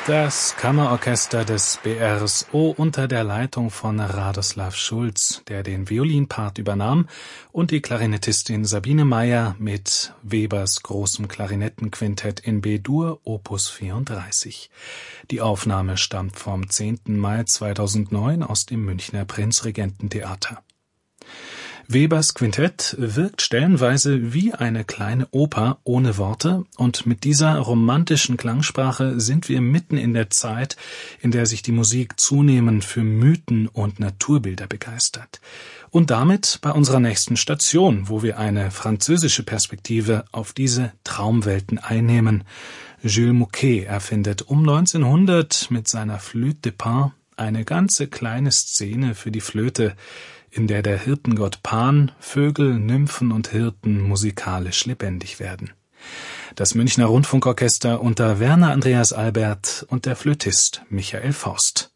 Das Kammerorchester des BRSO unter der Leitung von Radoslav Schulz, der den Violinpart übernahm, und die Klarinettistin Sabine Meyer mit Webers großem Klarinettenquintett in B-Dur, Opus 34. Die Aufnahme stammt vom 10. Mai 2009 aus dem Münchner Prinzregententheater. Webers Quintett wirkt stellenweise wie eine kleine Oper ohne Worte, und mit dieser romantischen Klangsprache sind wir mitten in der Zeit, in der sich die Musik zunehmend für Mythen und Naturbilder begeistert. Und damit bei unserer nächsten Station, wo wir eine französische Perspektive auf diese Traumwelten einnehmen. Jules Mouquet erfindet um 1900 mit seiner Flûte de Pan eine ganze kleine Szene für die Flöte, in der der Hirtengott Pan, Vögel, Nymphen und Hirten musikalisch lebendig werden. Das Münchner Rundfunkorchester unter Werner Andreas Albert und der Flötist Michael Faust.